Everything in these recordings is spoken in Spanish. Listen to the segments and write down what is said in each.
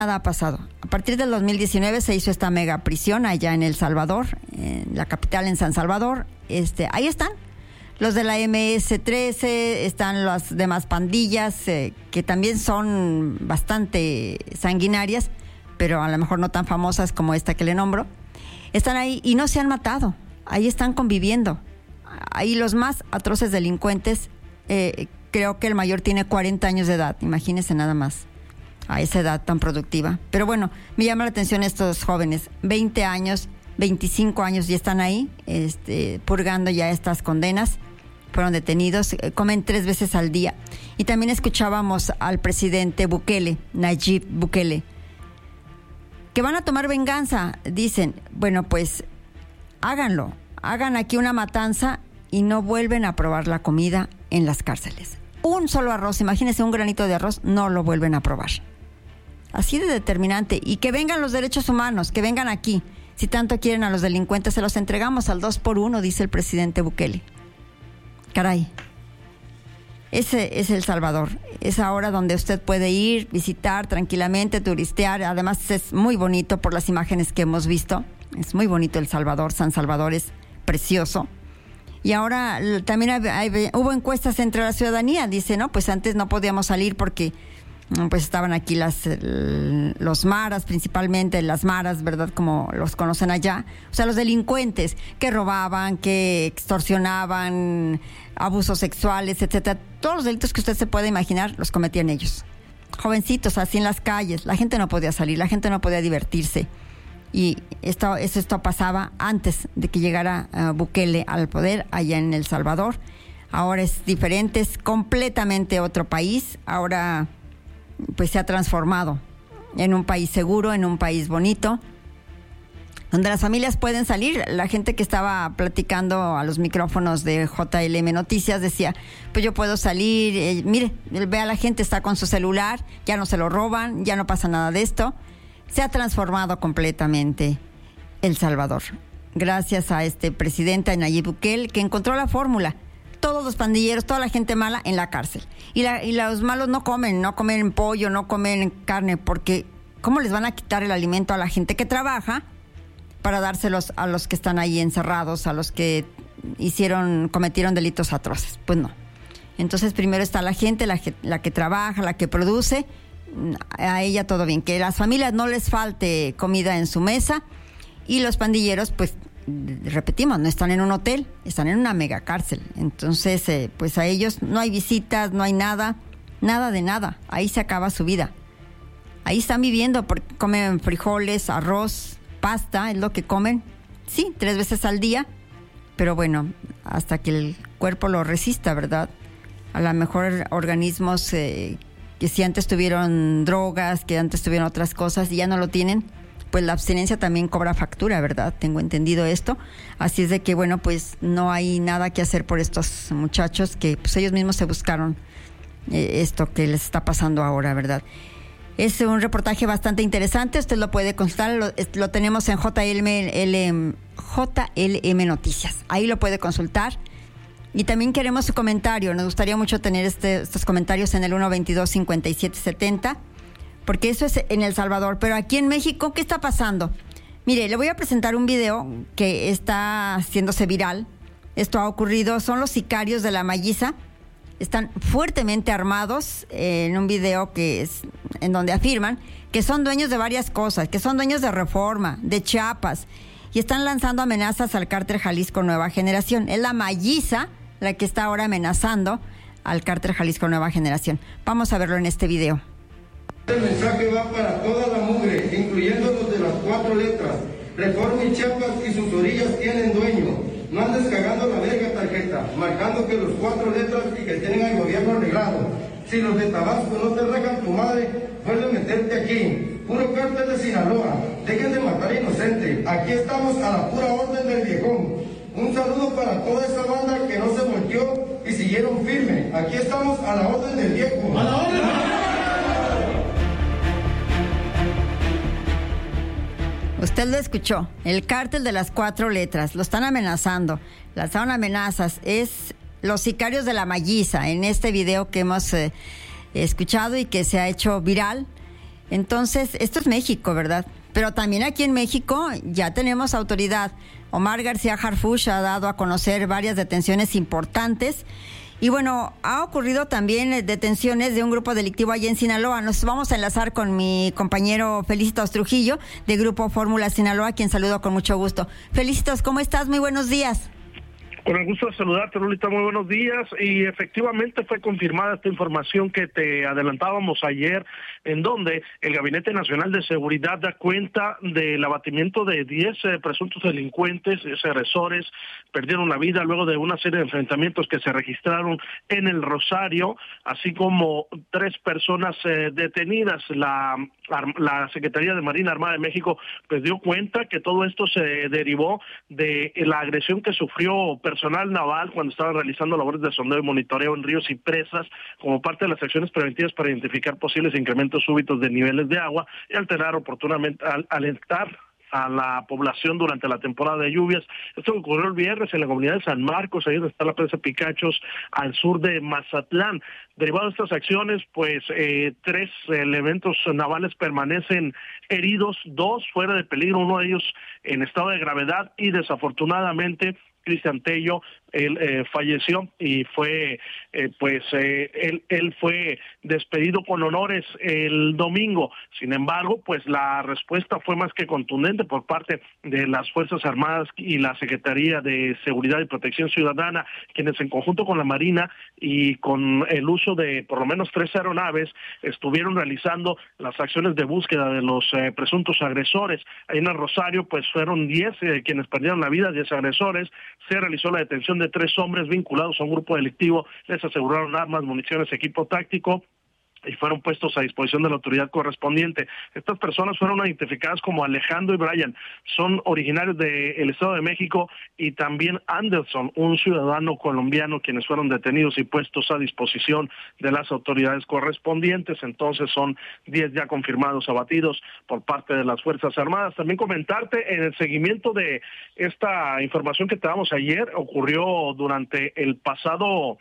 Nada ha pasado. A partir del 2019 se hizo esta mega prisión allá en El Salvador, en la capital, en San Salvador. Ahí están los de la MS-13, están las demás pandillas que también son bastante sanguinarias, pero a lo mejor no tan famosas como esta que le nombro. Están ahí y no se han matado. Ahí están conviviendo. Ahí los más atroces delincuentes, creo que el mayor tiene 40 años de edad, imagínense nada más, a esa edad tan productiva. Pero bueno, me llama la atención estos jóvenes, 20 años, 25 años, y están ahí, purgando ya estas condenas. Fueron detenidos, comen 3 veces al día. Y también escuchábamos al presidente Bukele, Nayib Bukele, que van a tomar venganza. Dicen, bueno, pues háganlo, hagan aquí una matanza y no vuelven a probar la comida en las cárceles. Un solo arroz, imagínense, un granito de arroz, no lo vuelven a probar. Así de determinante. Y que vengan los derechos humanos, que vengan aquí. Si tanto quieren a los delincuentes, se los entregamos al 2x1, dice el presidente Bukele. Caray. Ese es El Salvador. Es ahora donde usted puede ir, visitar tranquilamente, turistear. Además es muy bonito por las imágenes que hemos visto. Es muy bonito El Salvador. San Salvador es precioso. Y ahora también hubo encuestas entre la ciudadanía. Dice, no, pues antes no podíamos salir porque pues estaban aquí los maras, principalmente las maras, ¿verdad? Como los conocen allá. O sea, los delincuentes que robaban, que extorsionaban, abusos sexuales, etcétera. Todos los delitos que usted se puede imaginar los cometían ellos. Jovencitos, así en las calles. La gente no podía salir, la gente no podía divertirse. Y esto pasaba antes de que llegara Bukele al poder allá en El Salvador. Ahora es diferente, es completamente otro país. Ahora pues se ha transformado en un país seguro, en un país bonito, donde las familias pueden salir. La gente que estaba platicando a los micrófonos de JLM Noticias decía, pues yo puedo salir, mire, ve a la gente, está con su celular, ya no se lo roban, ya no pasa nada de esto. Se ha transformado completamente El Salvador, gracias a este presidente Nayib Bukele, que encontró la fórmula. Todos los pandilleros, toda la gente mala en la cárcel. Y los malos no comen pollo, no comen carne, porque ¿cómo les van a quitar el alimento a la gente que trabaja para dárselos a los que están ahí encerrados, a los que cometieron delitos atroces? Pues no. Entonces primero está la gente, la que trabaja, la que produce, a ella todo bien. Que a las familias no les falte comida en su mesa, y los pandilleros, pues repetimos, no están en un hotel, están en una mega cárcel. Entonces, pues a ellos no hay visitas, no hay nada de nada. Ahí se acaba su vida. Ahí están viviendo, porque comen frijoles, arroz, pasta, es lo que comen. Sí, 3 veces al día, pero bueno, hasta que el cuerpo lo resista, ¿verdad? A lo mejor organismos que si antes tuvieron drogas, que antes tuvieron otras cosas y ya no lo tienen, pues la abstinencia también cobra factura, ¿verdad? Tengo entendido esto. Así es de que, bueno, pues no hay nada que hacer por estos muchachos que pues ellos mismos se buscaron esto que les está pasando ahora, ¿verdad? Es un reportaje bastante interesante, usted lo puede consultar, lo tenemos en JLM Noticias, ahí lo puede consultar. Y también queremos su comentario, nos gustaría mucho tener estos comentarios en el 122-5770, porque eso es en El Salvador. Pero aquí en México, ¿qué está pasando? Mire, le voy a presentar un video que está haciéndose viral. Esto ha ocurrido, son los sicarios de la Malliza. Están fuertemente armados en un video que es en donde afirman que son dueños de varias cosas, que son dueños de Reforma, de Chiapas, y están lanzando amenazas al cártel Jalisco Nueva Generación. Es la Malliza la que está ahora amenazando al cártel Jalisco Nueva Generación. Vamos a verlo en este video. El mensaje va para toda la mugre, incluyendo los de las 4 letras. Reforma y Chiapas y sus orillas tienen dueño. No andes cagando la verga tarjeta, marcando que los 4 letras y que tienen al gobierno arreglado. Si los de Tabasco no te rajan tu madre, puedes meterte aquí. Puro cártel de Sinaloa, dejen de matar inocente. Aquí estamos a la pura orden del viejón. Un saludo para toda esa banda que no se volteó y siguieron firme. Aquí estamos a la orden del viejo. ¡A la orden! Usted lo escuchó, el cártel de las 4 letras, lo están amenazando, lanzaron amenazas, es los sicarios de la Malliza, en este video que hemos escuchado y que se ha hecho viral. Entonces, esto es México, ¿verdad? Pero también aquí en México ya tenemos autoridad. Omar García Harfuch ha dado a conocer varias detenciones importantes. Y bueno, ha ocurrido también detenciones de un grupo delictivo allá en Sinaloa. Nos vamos a enlazar con mi compañero Felicitos Trujillo, de Grupo Fórmula Sinaloa, quien saludo con mucho gusto. Felicitos, ¿cómo estás? Muy buenos días. Con el gusto de saludarte, Lolita, muy buenos días. Y efectivamente fue confirmada esta información que te adelantábamos ayer, en donde el Gabinete Nacional de Seguridad da cuenta del abatimiento de 10 presuntos delincuentes, agresores, perdieron la vida luego de una serie de enfrentamientos que se registraron en el Rosario, así como 3 personas detenidas. La Secretaría de Marina Armada de México pues dio cuenta que todo esto se derivó de la agresión que sufrió personal naval cuando estaban realizando labores de sondeo y monitoreo en ríos y presas como parte de las acciones preventivas para identificar posibles incrementos súbitos de niveles de agua y alterar oportunamente, alentar a la población durante la temporada de lluvias. Esto ocurrió el viernes en la comunidad de San Marcos, ahí donde está la presa Picachos, al sur de Mazatlán. Derivado de estas acciones, pues 3 elementos navales permanecen heridos, 2 fuera de peligro, uno de ellos en estado de gravedad y desafortunadamente Cristian Tello, él falleció y fue, él fue despedido con honores el domingo. Sin embargo, pues la respuesta fue más que contundente por parte de las Fuerzas Armadas y la Secretaría de Seguridad y Protección Ciudadana, quienes en conjunto con la Marina y con el uso de por lo menos 3 aeronaves estuvieron realizando las acciones de búsqueda de los presuntos agresores. Ahí en el Rosario, pues fueron 10 quienes perdieron la vida, 10 agresores. Se realizó la detención de 3 hombres vinculados a un grupo delictivo, les aseguraron armas, municiones, equipo táctico y fueron puestos a disposición de la autoridad correspondiente. Estas personas fueron identificadas como Alejandro y Brian, son originarios del Estado de México, y también Anderson, un ciudadano colombiano, quienes fueron detenidos y puestos a disposición de las autoridades correspondientes. Entonces son 10 ya confirmados abatidos por parte de las Fuerzas Armadas. También comentarte, en el seguimiento de esta información que te damos ayer, ocurrió durante el pasado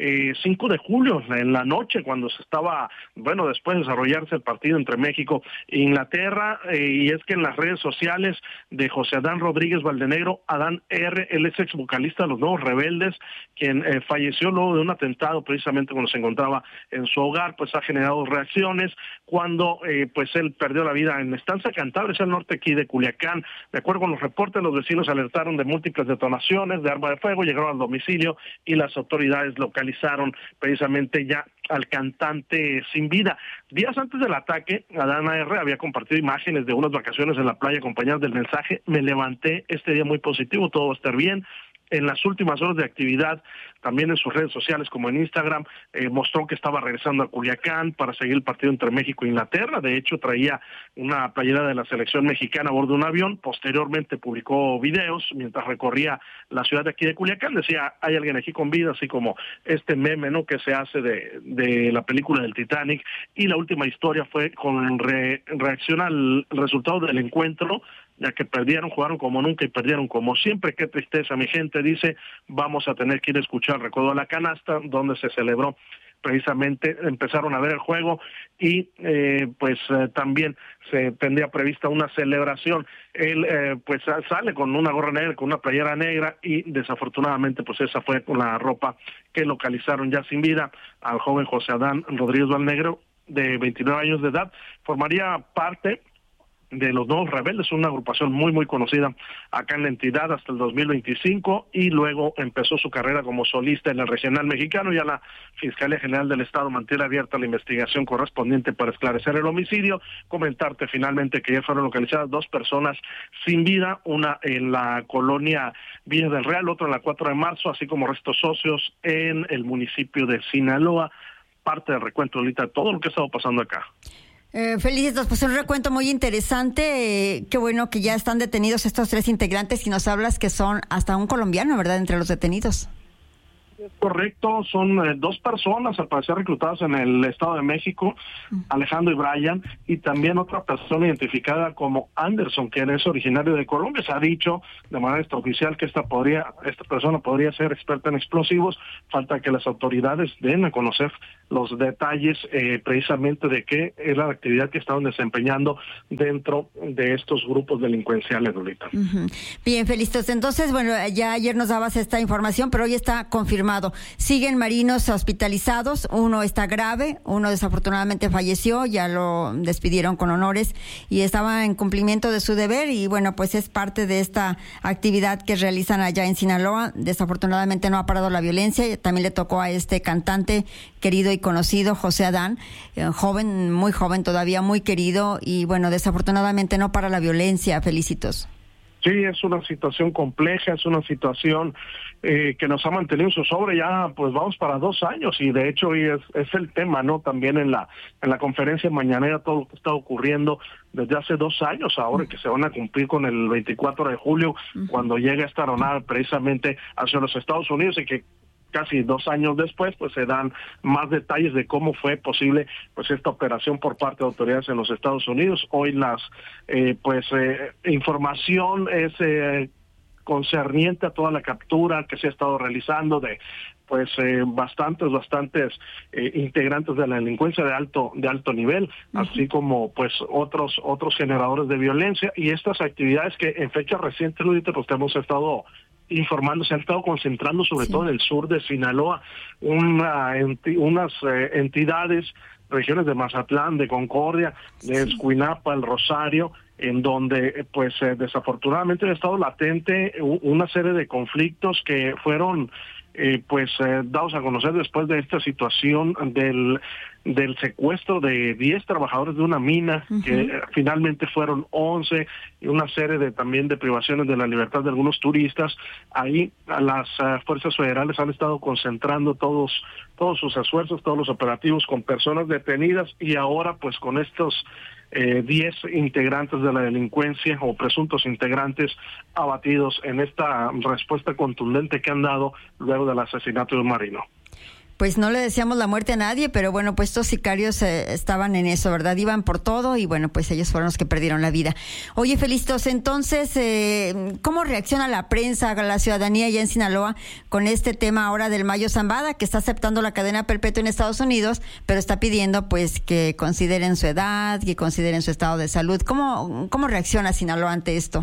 5 de julio, en la noche, cuando se estaba, después de desarrollarse el partido entre México e Inglaterra, y es que en las redes sociales de José Adán Rodríguez Valdenegro, Adán R., él es ex vocalista de Los Nuevos Rebeldes, quien falleció luego de un atentado precisamente cuando se encontraba en su hogar, pues ha generado reacciones cuando pues él perdió la vida en Estancia Cantabria, al norte aquí de Culiacán. De acuerdo con los reportes, los vecinos alertaron de múltiples detonaciones de arma de fuego, llegaron al domicilio y las autoridades localizaron precisamente ya al cantante sin vida. Días antes del ataque, Adán R. había compartido imágenes de unas vacaciones en la playa acompañadas del mensaje: me levanté este día muy positivo, todo va a estar bien. En las últimas horas de actividad, también en sus redes sociales como en Instagram, mostró que estaba regresando a Culiacán para seguir el partido entre México e Inglaterra. De hecho, traía una playera de la selección mexicana a bordo de un avión. Posteriormente publicó videos mientras recorría la ciudad de aquí de Culiacán. Decía, hay alguien aquí con vida, así como este meme, ¿no?, que se hace de la película del Titanic. Y la última historia fue con reacción al resultado del encuentro, ya que jugaron como nunca y perdieron como siempre. Qué tristeza, mi gente, dice, vamos a tener que ir a escuchar Recodo a la Canasta, donde se celebró precisamente, empezaron a ver el juego y también se tendría prevista una celebración. Él pues sale con una gorra negra, con una playera negra, y desafortunadamente pues esa fue la ropa que localizaron ya sin vida al joven José Adán Rodríguez Valdenegro, de 29 años de edad. Formaría parte de Los Nuevos Rebeldes, una agrupación muy muy conocida acá en la entidad hasta el 2025, y luego empezó su carrera como solista en el regional mexicano. Ya la Fiscalía General del Estado mantiene abierta la investigación correspondiente para esclarecer el homicidio. Comentarte finalmente que ya fueron localizadas 2 personas sin vida, una en la colonia Villa del Real, otra en la 4 de marzo, así como restos óseos en el municipio de Sinaloa. Parte del recuento ahorita de todo lo que ha estado pasando acá. Felicitos, pues un recuento muy interesante. Qué bueno que ya están detenidos estos 3 integrantes, y nos hablas que son hasta un colombiano, ¿verdad?, entre los detenidos. Correcto, son 2 personas al parecer reclutadas en el Estado de México, Alejandro y Brian, y también otra persona identificada como Anderson, que es originario de Colombia. Se ha dicho de manera extraoficial que esta persona podría ser experta en explosivos. Falta que las autoridades den a conocer los detalles precisamente de qué era la actividad que estaban desempeñando dentro de estos grupos delincuenciales, Lolita. Bien, Felistos. Entonces, bueno, ya ayer nos dabas esta información, pero hoy está confirmado. Siguen marinos hospitalizados, uno está grave, uno desafortunadamente falleció, ya lo despidieron con honores y estaba en cumplimiento de su deber y bueno, pues es parte de esta actividad que realizan allá en Sinaloa. Desafortunadamente no ha parado la violencia, también le tocó a este cantante querido y conocido, José Adán, joven, muy joven todavía, muy querido y bueno, desafortunadamente no para la violencia. Felicitos. Sí, es una situación compleja, es una situación que nos ha mantenido en su sobre ya, pues vamos para 2 años y de hecho hoy es el tema, ¿no? También en la conferencia mañanera todo lo que está ocurriendo desde hace 2 años ahora que se van a cumplir con el 24 de julio cuando llega esta aeronave precisamente hacia los Estados Unidos y que casi 2 años después, pues se dan más detalles de cómo fue posible pues esta operación por parte de autoridades en los Estados Unidos. Hoy información es concerniente a toda la captura que se ha estado realizando de pues bastantes integrantes de la delincuencia de alto nivel, así como pues otros generadores de violencia y estas actividades que en fecha reciente, Ludita, pues hemos estado informando, se han estado concentrando sobre todo en el sur de Sinaloa, unas entidades, regiones de Mazatlán, de Concordia, de Escuinapa, El Rosario, en donde pues desafortunadamente ha estado latente una serie de conflictos que fueron dados a conocer después de esta situación del secuestro de 10 trabajadores de una mina, que finalmente fueron 11, y una serie también de privaciones de la libertad de algunos turistas. Ahí las fuerzas federales han estado concentrando todos sus esfuerzos, todos los operativos con personas detenidas, y ahora pues con estos 10 integrantes de la delincuencia o presuntos integrantes abatidos en esta respuesta contundente que han dado luego del asesinato de un marino. Pues no le deseamos la muerte a nadie, pero bueno, pues estos sicarios estaban en eso, ¿verdad? Iban por todo y bueno, pues ellos fueron los que perdieron la vida. Oye, Felistos, entonces, ¿cómo reacciona la prensa, la ciudadanía ya en Sinaloa con este tema ahora del Mayo Zambada, que está aceptando la cadena perpetua en Estados Unidos, pero está pidiendo pues que consideren su edad, que consideren su estado de salud? ¿Cómo reacciona Sinaloa ante esto?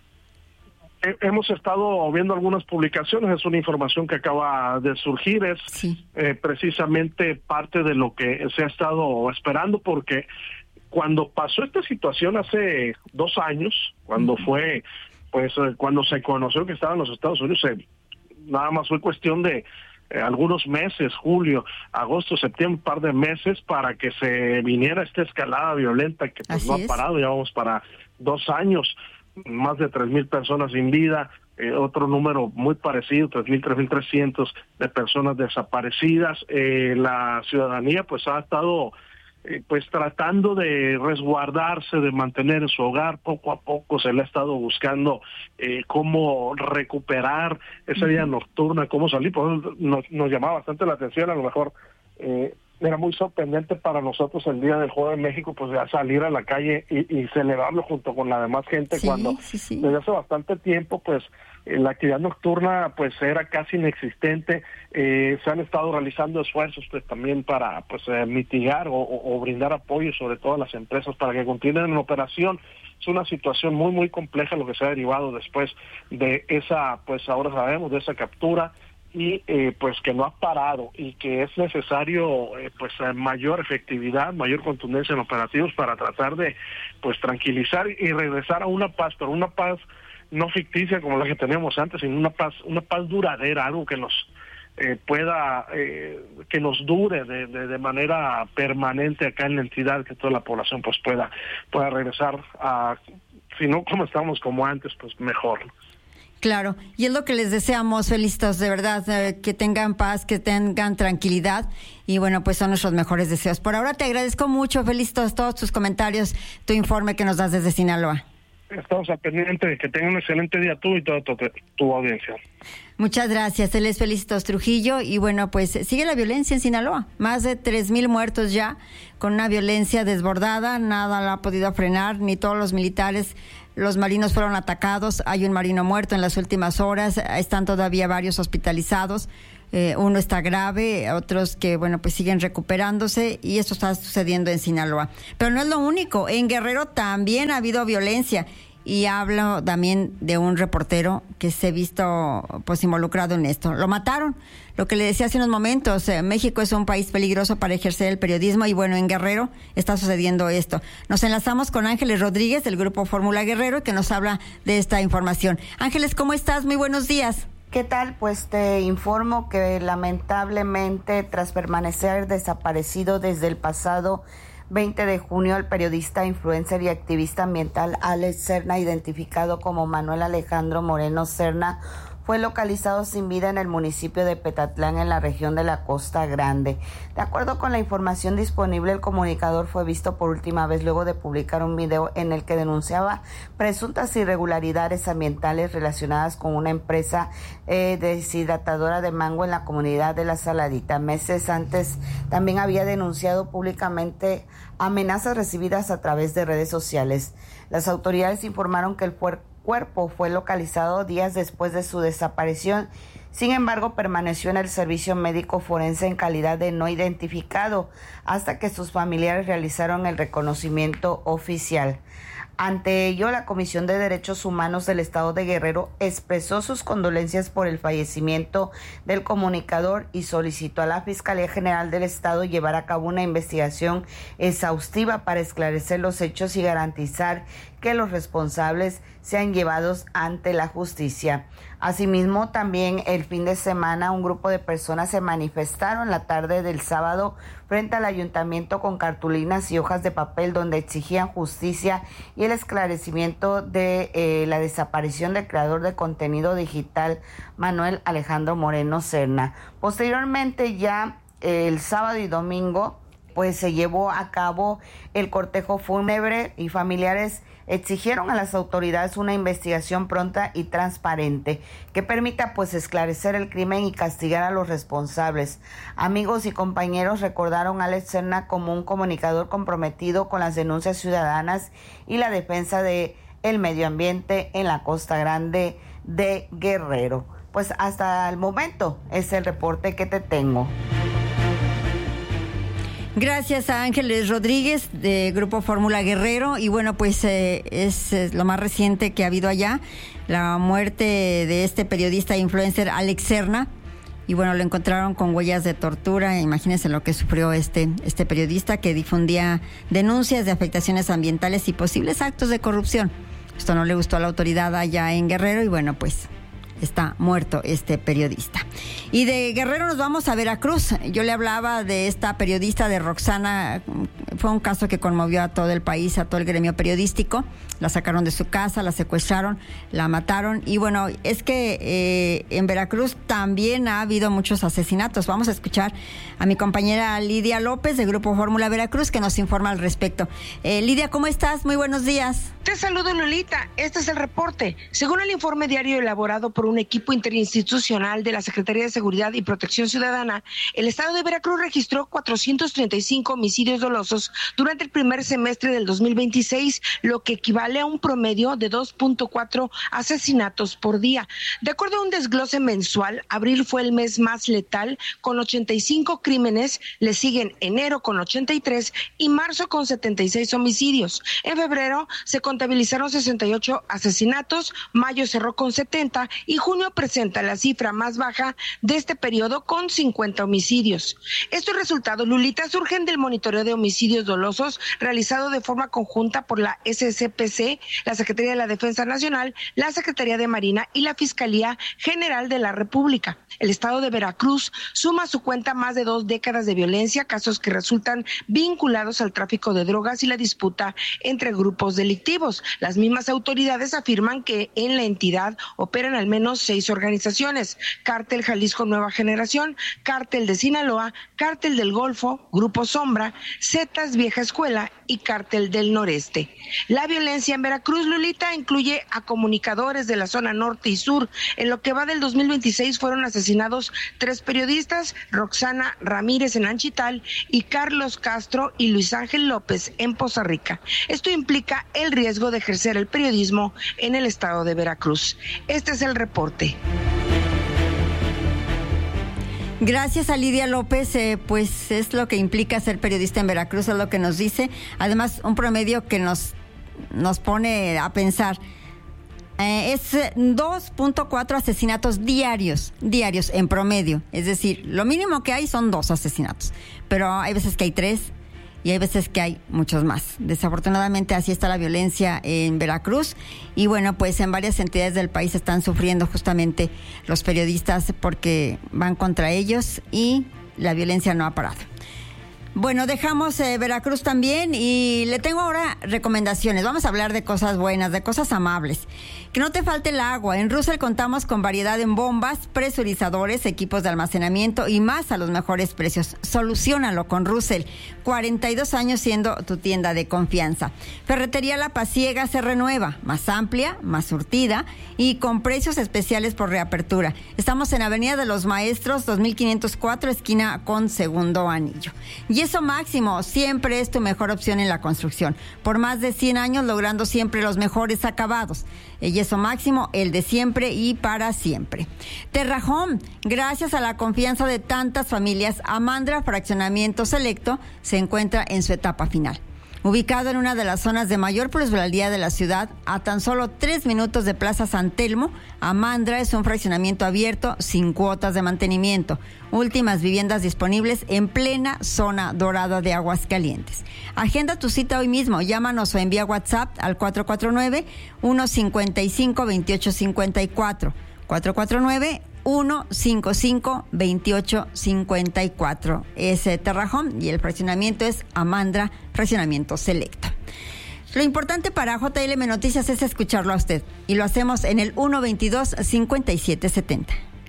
Hemos estado viendo algunas publicaciones, es una información que acaba de surgir, es precisamente parte de lo que se ha estado esperando, porque cuando pasó esta situación hace 2 años, cuando fue, pues cuando se conoció que estaban los Estados Unidos, nada más fue cuestión de algunos meses, julio, agosto, septiembre, un par de meses para que se viniera esta escalada violenta que pues no ha parado, ya vamos para 2 años. Más de 3,000 personas sin vida, otro número muy parecido, 3,300 de personas desaparecidas. La ciudadanía pues ha estado pues tratando de resguardarse, de mantener en su hogar. Poco a poco se le ha estado buscando cómo recuperar esa vida nocturna, cómo salir. Por eso nos llamaba bastante la atención, a lo mejor era muy sorprendente para nosotros el día del Juego de México, pues ya salir a la calle y celebrarlo junto con la demás gente, cuando desde hace bastante tiempo pues la actividad nocturna pues era casi inexistente. Se han estado realizando esfuerzos pues también para pues mitigar o brindar apoyo, sobre todo a las empresas, para que continúen en operación. Es una situación muy muy compleja lo que se ha derivado después de esa, pues ahora sabemos, de esa captura, y pues que no ha parado, y que es necesario pues mayor efectividad, mayor contundencia en operativos para tratar de pues tranquilizar y regresar a una paz, pero una paz no ficticia como la que teníamos antes, sino una paz duradera, algo que nos pueda que nos dure de manera permanente acá en la entidad, que toda la población pues pueda regresar a, si no como estamos como antes, pues mejor. Claro, y es lo que les deseamos, Felistos, de verdad, que tengan paz, que tengan tranquilidad, y bueno, pues son nuestros mejores deseos. Por ahora te agradezco mucho, Felistos, todos tus comentarios, tu informe que nos das desde Sinaloa. Estamos al pendiente de que tenga un excelente día tú y toda tu audiencia. Muchas gracias. Él es Felicitos Trujillo y bueno, pues sigue la violencia en Sinaloa. Más de 3,000 muertos ya, con una violencia desbordada. Nada la ha podido frenar, ni todos los militares. Los marinos fueron atacados. Hay un marino muerto en las últimas horas. Están todavía varios hospitalizados. Uno está grave, otros que, bueno, pues siguen recuperándose, y esto está sucediendo en Sinaloa. Pero no es lo único. En Guerrero también ha habido violencia. Y hablo también de un reportero que se ha visto pues involucrado en esto. Lo mataron. Lo que le decía hace unos momentos, México es un país peligroso para ejercer el periodismo y bueno, en Guerrero está sucediendo esto. Nos enlazamos con Ángeles Rodríguez del Grupo Fórmula Guerrero, que nos habla de esta información. Ángeles, ¿cómo estás? Muy buenos días. ¿Qué tal? Pues te informo que lamentablemente, tras permanecer desaparecido desde el pasado 20 de junio, el periodista, influencer y activista ambiental Alex Serna, identificado como Manuel Alejandro Moreno Serna, fue localizado sin vida en el municipio de Petatlán, en la región de la Costa Grande. De acuerdo con la información disponible, el comunicador fue visto por última vez luego de publicar un video en el que denunciaba presuntas irregularidades ambientales relacionadas con una empresa deshidratadora de mango en la comunidad de La Saladita. Meses antes también había denunciado públicamente amenazas recibidas a través de redes sociales. Las autoridades informaron que el cuerpo fue localizado días después de su desaparición. Sin embargo, permaneció en el servicio médico forense en calidad de no identificado hasta que sus familiares realizaron el reconocimiento oficial. Ante ello, la Comisión de Derechos Humanos del Estado de Guerrero expresó sus condolencias por el fallecimiento del comunicador y solicitó a la Fiscalía General del Estado llevar a cabo una investigación exhaustiva para esclarecer los hechos y garantizar que los responsables sean llevados ante la justicia. Asimismo, también el fin de semana un grupo de personas se manifestaron la tarde del sábado frente al ayuntamiento con cartulinas y hojas de papel donde exigían justicia y el esclarecimiento de la desaparición del creador de contenido digital Manuel Alejandro Moreno Serna. Posteriormente, ya el sábado y domingo, pues se llevó a cabo el cortejo fúnebre y familiares exigieron a las autoridades una investigación pronta y transparente que permita pues esclarecer el crimen y castigar a los responsables. Amigos y compañeros recordaron a Alex Serna como un comunicador comprometido con las denuncias ciudadanas y la defensa de el medio ambiente en la Costa Grande de Guerrero. Pues hasta el momento es el reporte que te tengo. Gracias a Ángeles Rodríguez de Grupo Fórmula Guerrero. Y bueno, pues es lo más reciente que ha habido allá, la muerte de este periodista e influencer Alex Serna. Y bueno, lo encontraron con huellas de tortura. Imagínense lo que sufrió este periodista que difundía denuncias de afectaciones ambientales y posibles actos de corrupción. Esto no le gustó a la autoridad allá en Guerrero y bueno, pues está muerto este periodista. Y de Guerrero nos vamos a Veracruz. Yo le hablaba de esta periodista, de Roxana. Fue un caso que conmovió a todo el país, a todo el gremio periodístico. La sacaron de su casa, la secuestraron, la mataron. Y bueno, es que en Veracruz también ha habido muchos asesinatos. Vamos a escuchar a mi compañera Lidia López de Grupo Fórmula Veracruz, que nos informa al respecto. Lidia, ¿cómo estás? Muy buenos días. Te saludo, Lolita. Este es el reporte. Según el informe diario elaborado por un equipo interinstitucional de la Secretaría de Seguridad y Protección Ciudadana, el estado de Veracruz registró 435 homicidios dolosos durante el primer semestre del 2026, lo que equivale a un promedio de 2.4 asesinatos por día. De acuerdo a un desglose mensual, abril fue el mes más letal con 85 crímenes, le siguen enero con 83 y marzo con 76 homicidios. En febrero se contabilizaron 68 asesinatos, mayo cerró con 70 y junio presenta la cifra más baja de este periodo con 50 homicidios. Estos resultados, Lulita, surgen del monitoreo de homicidios dolosos realizado de forma conjunta por la SCPC, la Secretaría de la Defensa Nacional, la Secretaría de Marina y la Fiscalía General de la República. El estado de Veracruz suma a su cuenta más de 2 décadas de violencia, casos que resultan vinculados al tráfico de drogas y la disputa entre grupos delictivos. Las mismas autoridades afirman que en la entidad operan al menos 6 organizaciones: Cártel Jalisco Nueva Generación, Cártel de Sinaloa, Cártel del Golfo, Grupo Sombra, Zetas Zetas, Vieja Escuela y Cártel del Noreste. La violencia en Veracruz, Lolita, incluye a comunicadores de la zona norte y sur. En lo que va del 2026 fueron asesinados 3 periodistas, Roxana Ramírez en Anchital y Carlos Castro y Luis Ángel López en Poza Rica. Esto implica el riesgo de ejercer el periodismo en el estado de Veracruz. Este es el reporte. Gracias a Lidia López, pues es lo que implica ser periodista en Veracruz, es lo que nos dice. Además, un promedio que nos pone a pensar. Es 2.4 asesinatos diarios en promedio. Es decir, lo mínimo que hay son 2 asesinatos. Pero hay veces que hay 3 y hay veces que hay muchos más. Desafortunadamente así está la violencia en Veracruz. Y bueno, pues en varias entidades del país están sufriendo justamente los periodistas porque van contra ellos y la violencia no ha parado. Bueno, dejamos Veracruz también y le tengo ahora recomendaciones. Vamos a hablar de cosas buenas, de cosas amables. Que no te falte el agua. En Russell contamos con variedad en bombas, presurizadores, equipos de almacenamiento y más a los mejores precios. Soluciónalo con Russell. 42 años siendo tu tienda de confianza. Ferretería La Pasiega se renueva, más amplia, más surtida y con precios especiales por reapertura. Estamos en Avenida de los Maestros, 2504, esquina con Segundo Anillo. Yeso Máximo siempre es tu mejor opción en la construcción. Por más de 100 años logrando siempre los mejores acabados. El Yeso Máximo, el de siempre y para siempre. Terra Home, gracias a la confianza de tantas familias, Amandra Fraccionamiento Selecto se encuentra en su etapa final. Ubicado en una de las zonas de mayor plusvalía de la ciudad, a tan solo 3 minutos de Plaza San Telmo, Amandra es un fraccionamiento abierto sin cuotas de mantenimiento. Últimas viviendas disponibles en plena zona dorada de Aguascalientes. Agenda tu cita hoy mismo, llámanos o envía WhatsApp al 449-155-2854. 449-155-2854. Es Terra Home y el fraccionamiento es Amandra Fraccionamiento Selecto. Lo importante para JLM Noticias es escucharlo a usted y lo hacemos en el 122-5770.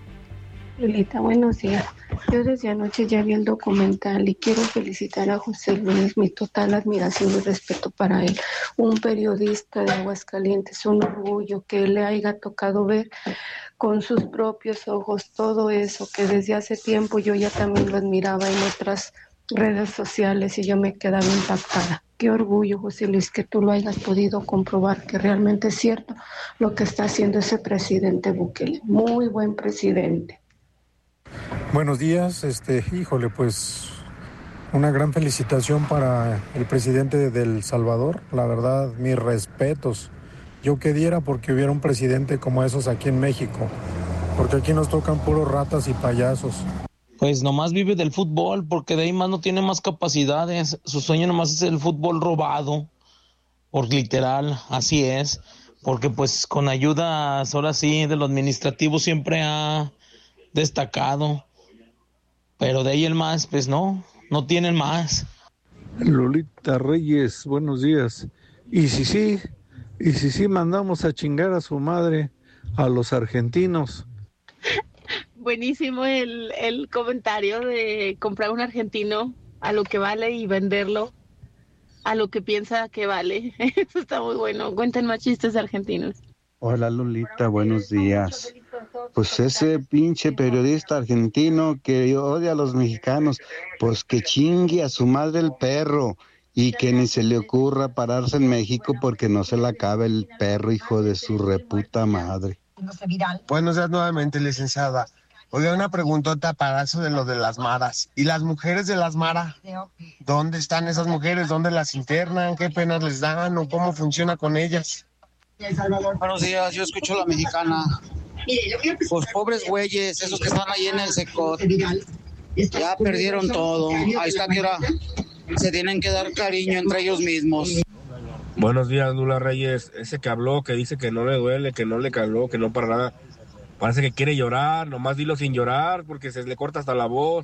Lolita, buenos días. Yo desde anoche ya vi el documental y quiero felicitar a José Luis, mi total admiración y respeto para él. Un periodista de Aguascalientes, un orgullo que le haya tocado ver con sus propios ojos todo eso que desde hace tiempo yo ya también lo admiraba en otras redes sociales y yo me quedaba impactada. Qué orgullo, José Luis, que tú lo hayas podido comprobar, que realmente es cierto lo que está haciendo ese presidente Bukele. Muy buen presidente. Buenos días, híjole, pues una gran felicitación para el presidente de El Salvador. La verdad, mis respetos. Yo que diera porque hubiera un presidente como esos aquí en México, porque aquí nos tocan puros ratas y payasos. Pues nomás vive del fútbol, porque de ahí más no tiene más capacidades. Su sueño nomás es el fútbol robado, por literal, así es. Porque pues con ayuda, ahora sí, de lo administrativo siempre ha destacado. Pero de ahí el más, pues no tienen más. Lolita Reyes, buenos días. Y si sí, mandamos a chingar a su madre, a los argentinos. Buenísimo el comentario de comprar un argentino a lo que vale y venderlo a lo que piensa que vale. Eso está muy bueno. Cuenten más chistes argentinos. Hola Lolita, buenos días. Pues ese pinche periodista argentino que odia a los mexicanos, pues que chingue a su madre el perro y que ni se le ocurra pararse en México porque no se le acabe el perro, hijo de su reputa madre. Buenos días nuevamente, licenciada. Oiga, una preguntota para eso de lo de las maras. ¿Y las mujeres de las maras? ¿Dónde están esas mujeres? ¿Dónde las internan? ¿Qué penas les dan? ¿O cómo funciona con ellas? Buenos días, yo escucho La Mexicana. Pues pobres güeyes, esos que están ahí en el secot, ya perdieron todo. Ahí está que ahora se tienen que dar cariño entre ellos mismos. Buenos días, Lula Reyes. Ese que habló, que dice que no le duele, que no le caló, que no para nada. Parece que quiere llorar, nomás dilo sin llorar, porque se le corta hasta la voz.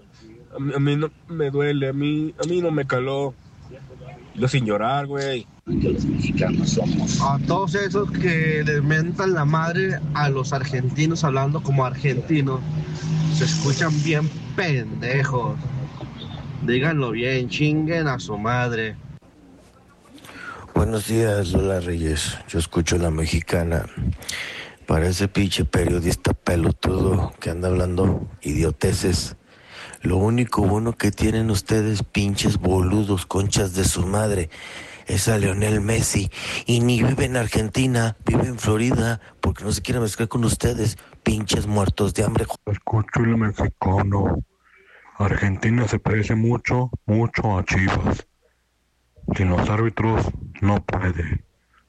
A mí no me duele, a mí no me caló. Dilo sin llorar, güey. Que los mexicanos somos. A todos esos que le mentan la madre a los argentinos hablando como argentinos, se escuchan bien pendejos. Díganlo bien, chinguen a su madre. Buenos días, Lola Reyes. Yo escucho La Mexicana. Para ese pinche periodista pelotudo que anda hablando idioteces, lo único bueno que tienen ustedes, pinches boludos, conchas de su madre, es a Lionel Messi. Y ni vive en Argentina, vive en Florida, porque no se quiere mezclar con ustedes, pinches muertos de hambre. Escucho El Mexicano. Argentina se parece mucho a Chivas. Sin los árbitros no puede.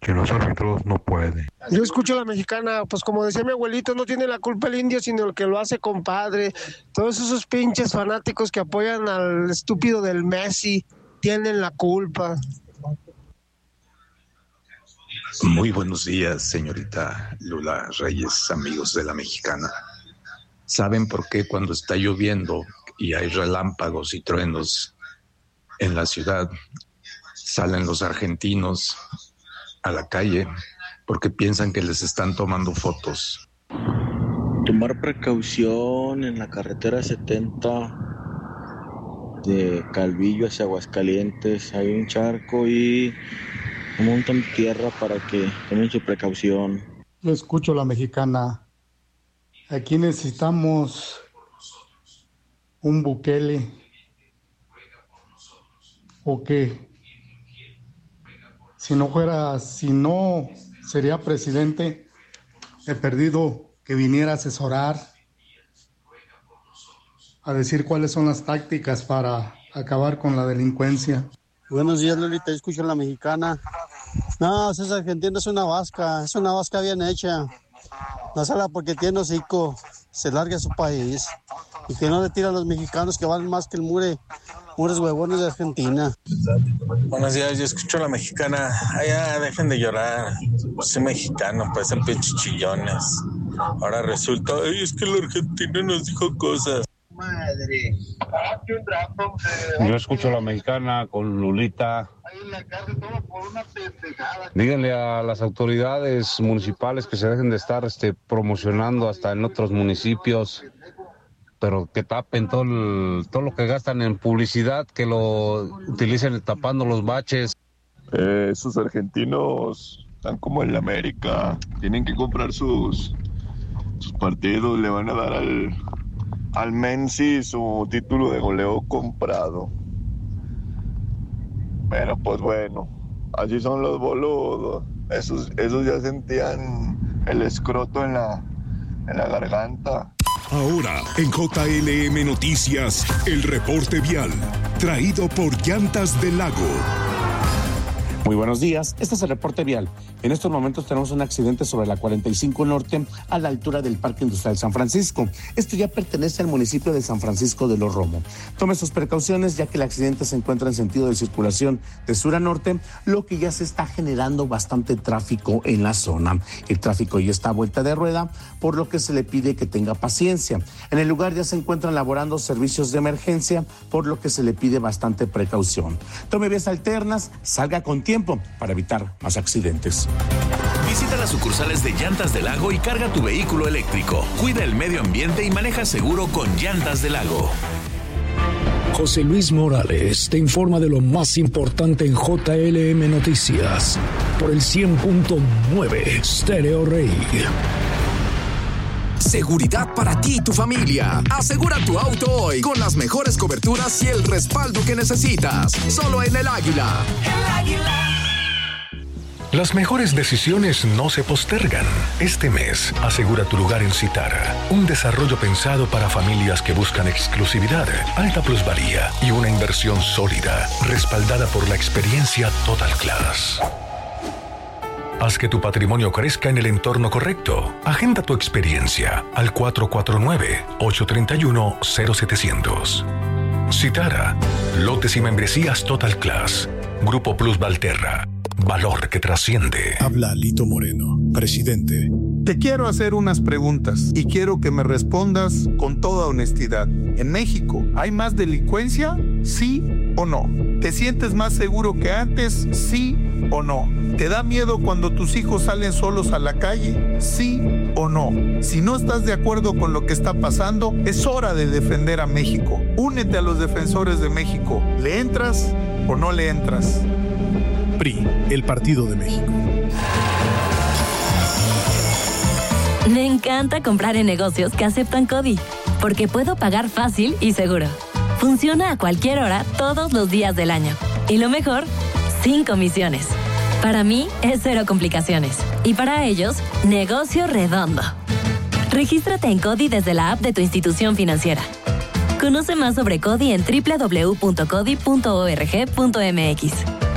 Yo escucho La Mexicana, pues como decía mi abuelito, no tiene la culpa el indio, sino el que lo hace compadre. Todos esos pinches fanáticos que apoyan al estúpido del Messi tienen la culpa. Muy buenos días, señorita Lola Reyes, amigos de La Mexicana. ¿Saben por qué cuando está lloviendo y hay relámpagos y truenos en la ciudad salen los argentinos a la calle? Porque piensan que les están tomando fotos. Tomar precaución en la carretera 70 de Calvillo hacia Aguascalientes. Hay un charco y montan tierra para que tomen su precaución. Yo escucho La Mexicana. Aquí necesitamos un Bukele. ¿O qué? Si no sería presidente, he perdido que viniera a asesorar, a decir cuáles son las tácticas para acabar con la delincuencia. Buenos días, Lolita, escucho La Mexicana. No, esa Argentina es una vasca bien hecha. No sala porque tiene hocico, se larga a su país. Y que no le tira a los mexicanos que valen más que el muros huevones de Argentina. Buenos días, yo escucho La Mexicana. Ya dejen de llorar. Soy mexicano, pues son pinches chillones. Ahora resulta, es que la Argentina nos dijo cosas. Madre. Yo escucho La Mexicana con Lulita. Díganle a las autoridades municipales que se dejen de estar promocionando hasta en otros municipios, pero que tapen todo lo que gastan en publicidad, que lo utilicen tapando los baches. Esos argentinos están como en la América, tienen que comprar sus partidos, le van a dar al Messi su título de goleo comprado. Pero pues bueno, así son los boludos. Esos ya sentían el escroto en la garganta. Ahora, en JLM Noticias, el reporte vial, traído por Llantas del Lago. Muy buenos días, este es el reporte vial. En estos momentos tenemos un accidente sobre la 45 Norte a la altura del Parque Industrial San Francisco. Esto ya pertenece al municipio de San Francisco de los Romo. Tome sus precauciones ya que el accidente se encuentra en sentido de circulación de sur a norte, lo que ya se está generando bastante tráfico en la zona. El tráfico ya está a vuelta de rueda, por lo que se le pide que tenga paciencia. En el lugar ya se encuentran laborando servicios de emergencia, por lo que se le pide bastante precaución. Tome vías alternas, salga con tiempo para evitar más accidentes. Visita las sucursales de Llantas del Lago y carga tu vehículo eléctrico. Cuida el medio ambiente y maneja seguro con Llantas del Lago. José Luis Morales te informa de lo más importante en JLM Noticias por el 100.9 Stereo Rey. Seguridad para ti y tu familia. Asegura tu auto hoy con las mejores coberturas y el respaldo que necesitas. Solo en El Águila. El Águila. Las mejores decisiones no se postergan. Este mes, asegura tu lugar en Citara. Un desarrollo pensado para familias que buscan exclusividad, alta plusvalía y una inversión sólida, respaldada por la experiencia Total Class. Haz que tu patrimonio crezca en el entorno correcto. Agenda tu experiencia al 449-831-0700. Citara. Lotes y membresías Total Class. Grupo Plus Valterra. Valor que trasciende. Habla Lito Moreno, presidente. Te quiero hacer unas preguntas y quiero que me respondas con toda honestidad. ¿En México hay más delincuencia? ¿Sí o no? ¿Te sientes más seguro que antes? ¿Sí o no? ¿Te da miedo cuando tus hijos salen solos a la calle? ¿Sí o no? Si no estás de acuerdo con lo que está pasando, es hora de defender a México. Únete a los defensores de México. ¿Le entras o no le entras? PRI, el Partido de México. Me encanta comprar en negocios que aceptan CODI, porque puedo pagar fácil y seguro. Funciona a cualquier hora, todos los días del año. Y lo mejor, sin comisiones. Para mí, es cero complicaciones. Y para ellos, negocio redondo. Regístrate en CODI desde la app de tu institución financiera. Conoce más sobre CODI en www.codi.org.mx.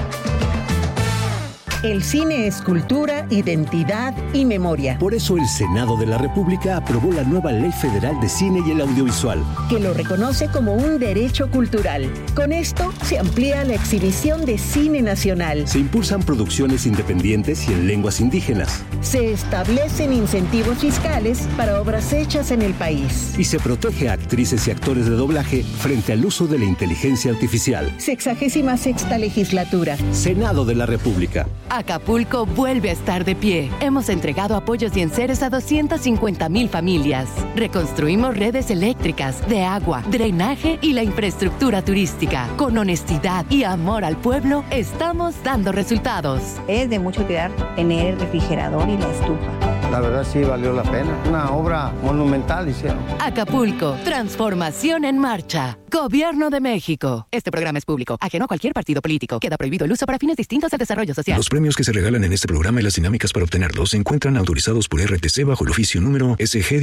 El cine es cultura, identidad y memoria. Por eso el Senado de la República aprobó la nueva Ley Federal de Cine y el Audiovisual, que lo reconoce como un derecho cultural. Con esto se amplía la exhibición de cine nacional. Se impulsan producciones independientes y en lenguas indígenas. Se establecen incentivos fiscales para obras hechas en el país. Y se protege a actrices y actores de doblaje frente al uso de la inteligencia artificial. 66ª legislatura. Senado de la República. Acapulco vuelve a estar de pie. Hemos entregado apoyos y enseres a 250,000 familias. Reconstruimos redes eléctricas, de agua, drenaje y la infraestructura turística. Con honestidad y amor al pueblo, estamos dando resultados. Es de mucha utilidad tener el refrigerador y la estufa. La verdad sí valió la pena. Una obra monumental hicieron. Acapulco, transformación en marcha. Gobierno de México. Este programa es público, ajeno a cualquier partido político. Queda prohibido el uso para fines distintos al desarrollo social. Los premios que se regalan en este programa y las dinámicas para obtenerlos se encuentran autorizados por RTC bajo el oficio número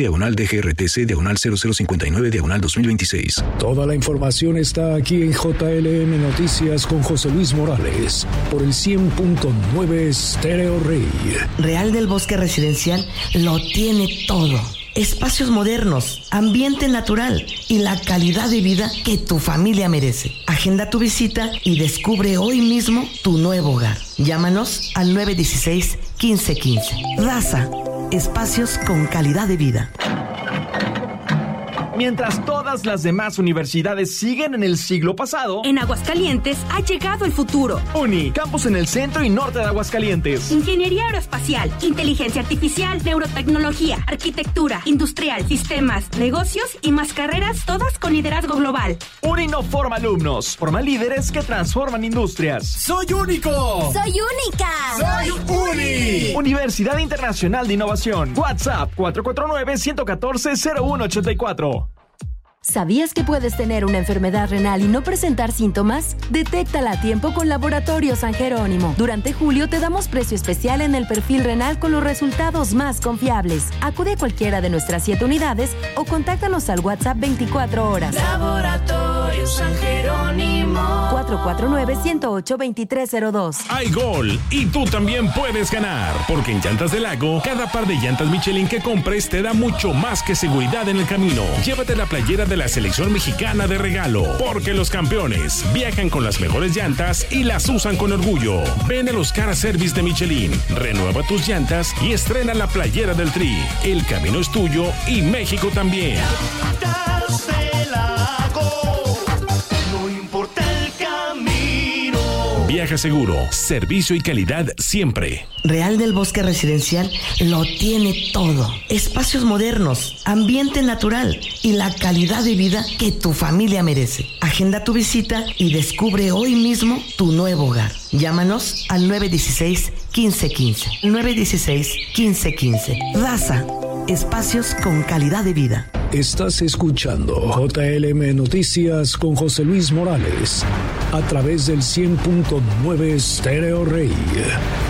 SG/DGRTC/0059/2026. Toda la información está aquí en JLM Noticias con José Luis Morales por el 100.9 Stereo Rey. Real del Bosque Residencial lo tiene todo. Espacios modernos, ambiente natural y la calidad de vida que tu familia merece. Agenda tu visita y descubre hoy mismo tu nuevo hogar. Llámanos al 916-1515. Raza, espacios con calidad de vida. Mientras todas las demás universidades siguen en el siglo pasado, en Aguascalientes ha llegado el futuro. UNI, campus en el centro y norte de Aguascalientes. Ingeniería aeroespacial, inteligencia artificial, neurotecnología, arquitectura, industrial, sistemas, negocios y más carreras, todas con liderazgo global. UNI no forma alumnos, forma líderes que transforman industrias. ¡Soy único! ¡Soy única! ¡Soy UNI! Universidad Internacional de Innovación. WhatsApp 449-114-0184. ¿Sabías que puedes tener una enfermedad renal y no presentar síntomas? Detéctala a tiempo con Laboratorio San Jerónimo. Durante julio te damos precio especial en el perfil renal con los resultados más confiables. Acude a cualquiera de nuestras 7 unidades o contáctanos al WhatsApp 24 horas. Laboratorio San Jerónimo. 449-108-2302. Hay gol y tú también puedes ganar, porque en Llantas del Lago, cada par de llantas Michelin que compres te da mucho más que seguridad en el camino. Llévate la playera de la selección mexicana de regalo, porque los campeones viajan con las mejores llantas y las usan con orgullo. Ven a los Car Service de Michelin, renueva tus llantas y estrena la playera del Tri. El camino es tuyo y México también. No importa el camino. Viaja seguro, servicio y calidad siempre. Real del Bosque Residencial lo tiene todo. Espacios modernos, ambiente natural y la calidad de vida que tu familia merece. Agenda tu visita y descubre hoy mismo tu nuevo hogar. Llámanos al 916-1515. 916-1515. Raza, espacios con calidad de vida. Estás escuchando JLM Noticias con José Luis Morales a través del 100.9 Stereo Rey.